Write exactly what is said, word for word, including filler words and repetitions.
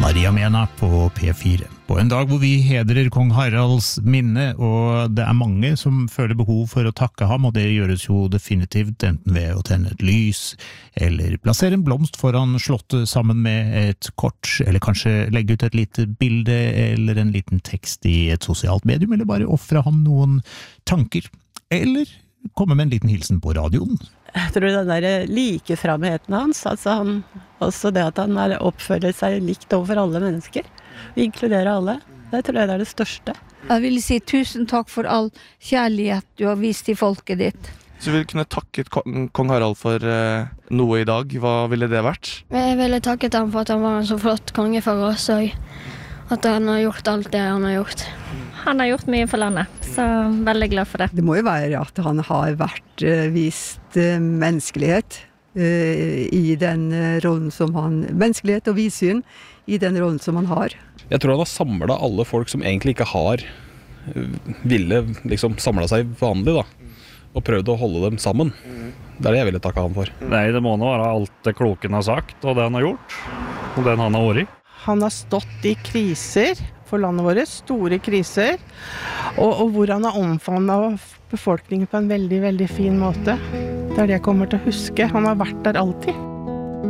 Maria Mena på P fire. På en dag hvor vi hedrer kong Haralds minne, og det er mange som føler behov for å takke ham, og det gjøres jo definitivt enten ved å tenne et lys, eller plassere en blomst foran slottet sammen med et kort, eller kanskje legge ut et lite bilde, eller en liten tekst i et sosialt medium, eller bare offre ham noen tanker, eller komme med en liten hilsen på radioen. Jeg tror den der likeframheten hans, altså han, også det at han er, oppfører seg likt over alle mennesker, inkluderer alle, det tror jeg det er det største. Jeg vil si tusen takk for all kjærlighet du har vist til folket ditt. Så du ville kunne takket kong Harald for uh, noe i dag, hva ville det vært? Jeg ville takket ham for at han var en så flott konge for oss, og at han har gjort alt det han har gjort. Han har gjort mye for landet, så jeg er veldig glad for det. Det må jo være at han har vært uh, vist uh, menneskelighet uh, i den uh, rollen som han, menneskelighet og vidsyn i den rollen som han har. Jeg tror han har samlet alle folk som egentlig ikke har uh, ville liksom samlet seg vanlig da, og prøvd å holde dem sammen. Det er det jeg ville takke han for. Nei, det må nå være alt det kloken har sagt, og det han har gjort, og den han har vært i. Han har stått i kriser for landet vårt, store kriser, og, og hvor han har omfavnet befolkningen på en veldig, veldig fin måte. Det er det jeg kommer til å huske. Han har vært der alltid.